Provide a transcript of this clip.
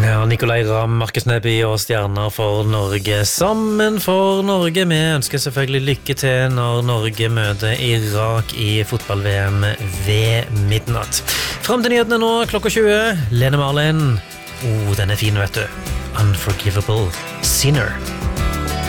Ja, Nicolai Ramm, Markus Neby og stjerner for Norge sammen for Norge. Vi ønsker selvfølgelig lykke til når Norge møter Irak i fotball-VM ved midnatt. Frem til nyhetene nå, klokka 20. Lene Marlin. Den er fin, vet du. Unforgivable Sinner.